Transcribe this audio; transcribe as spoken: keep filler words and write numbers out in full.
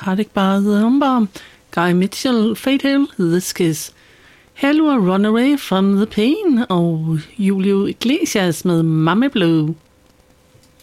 Har det ikke bare The Humber? Guy Mitchell, Fate Hill, This Kiss. Hello, Run Away from the Pain og Julio Iglesias med Mama Blue.